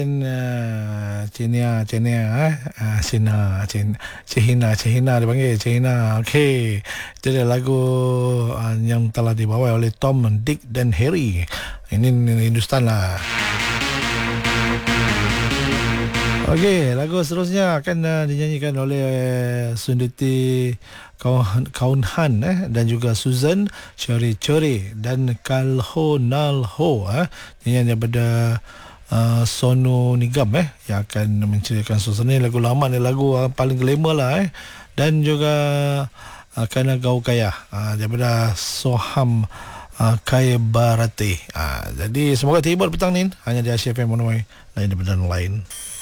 Cihina dia panggil Cihina. Okey, itu dia lagu yang telah dibawa oleh Tom, Dick dan Harry. Ini Hindustan lah. Okey, lagu seterusnya akan dinyanyikan oleh Sunditi Kaunhan dan juga Susan Chori Chori dan Kalho Nalho nyanyian daripada Sonu Nigam yang akan menceritakan suasana. Lagu lama ni, lagu paling glamour lah dan juga Kana Gau Kaya daripada Soham Kaya Barate. Jadi semoga terhibur petang ni hanya di Asia FM Monoi lain daripada lain.